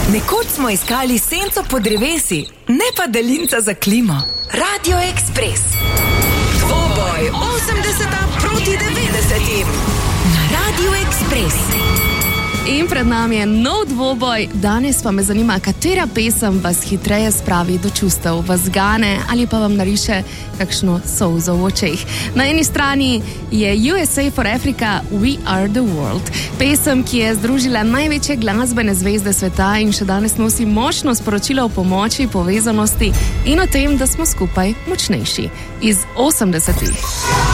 Nekoč smo iskali senco pod drevesi, ne pa daljinca za klimo. Radio Express. Dvoboj 80 proti 90. Na Radio Express. In pred nami je nov dvoboj. Danes pa me zanima, katera pesem vas hitreje spravi do čustev, vas gane ali pa vam nariše kakšno solzo v očeh. Na eni strani je USA for Africa, We Are the World. Pesem, ki je združila največje glasbene zvezde sveta in še danes nosi močno sporočilo o pomoči, povezanosti in o tem, da smo skupaj močnejši. Iz 80-ih.